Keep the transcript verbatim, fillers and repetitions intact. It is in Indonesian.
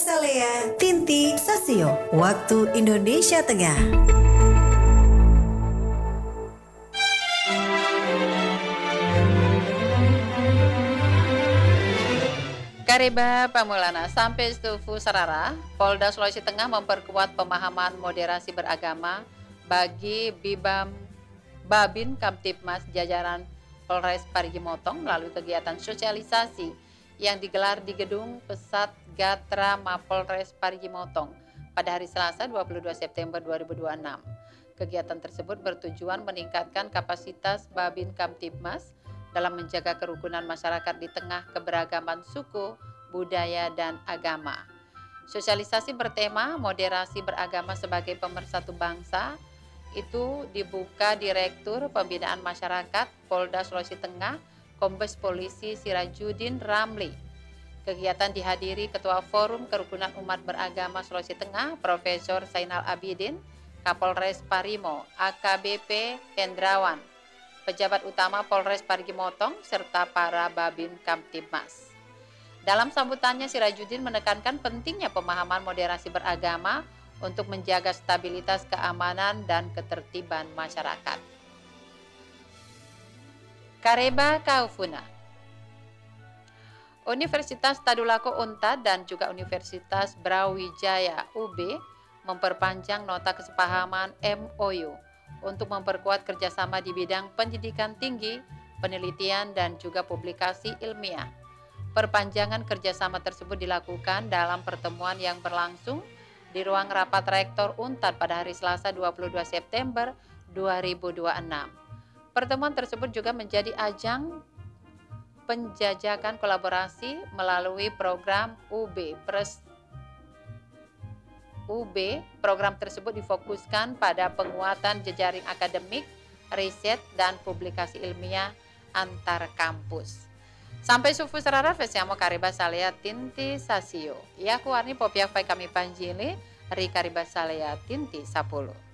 Salea Tinti Sasio, waktu Indonesia Tengah. Kareba Pamulana sampai Stufu Sarara, Polda Sulawesi Tengah memperkuat pemahaman moderasi beragama bagi Bibam Babin Kamtibmas jajaran Polres Parigi Motong melalui kegiatan sosialisasi yang digelar di Gedung Pesat Gatra Mapolres Parigi Motong pada hari Selasa dua puluh dua September dua ribu dua puluh enam. Kegiatan tersebut bertujuan meningkatkan kapasitas Babin Kamtibmas dalam menjaga kerukunan masyarakat di tengah keberagaman suku, budaya, dan agama. Sosialisasi bertema moderasi beragama sebagai pemersatu bangsa itu dibuka Direktur Pembinaan Masyarakat Polda Sulawesi Tengah, Kombes Polisi Sirajuddin Ramli. Kegiatan dihadiri Ketua Forum Kerukunan Umat Beragama Sulawesi Tengah, Profesor Zainal Abidin, Kapolres Parimo, A K B P Hendrawan, pejabat utama Polres Parigi Motong, serta para Babin Kamtibmas. Dalam sambutannya, Sirajuddin menekankan pentingnya pemahaman moderasi beragama untuk menjaga stabilitas keamanan dan ketertiban masyarakat. Kareba Kaufuna, Universitas Tadulako Unpad dan juga Universitas Brawijaya U B memperpanjang nota kesepahaman M O U untuk memperkuat kerjasama di bidang pendidikan tinggi, penelitian, dan juga publikasi ilmiah. Perpanjangan kerjasama tersebut dilakukan dalam pertemuan yang berlangsung di ruang rapat Rektor Unpad pada hari Selasa dua puluh dua September dua ribu dua puluh enam. Pertemuan tersebut juga menjadi ajang penjajakan kolaborasi melalui program U B Pres U B. Program tersebut difokuskan pada penguatan jejaring akademik, riset, dan publikasi ilmiah antar kampus. Sampai sufu serara fesiamo Kareba Salea Tinti Sasio. Ia kuarni popia fai kami panjili ri Kareba Salea Tinti Sapulu.